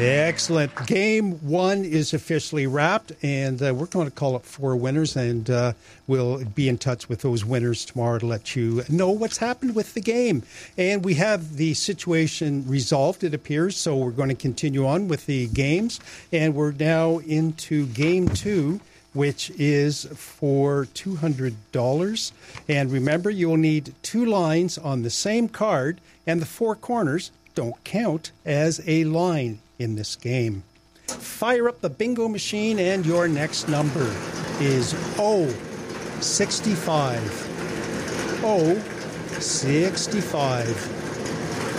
Excellent. Game one is officially wrapped, and we're going to call up 4 winners, and we'll be in touch with those winners tomorrow to let you know what's happened with the game. And we have the situation resolved, it appears, so we're going to continue on with the games. And we're now into game 2, which is for $200. And remember, you will need 2 lines on the same card, and the 4 corners don't count as a line in this game. Fire up the bingo machine, and your next number is 065. 065.